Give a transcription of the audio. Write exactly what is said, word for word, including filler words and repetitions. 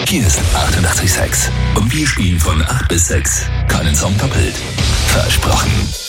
Hier ist achtundachtzig Komma sechs. Und wir spielen von acht bis sechs. Keinen Song doppelt. Versprochen.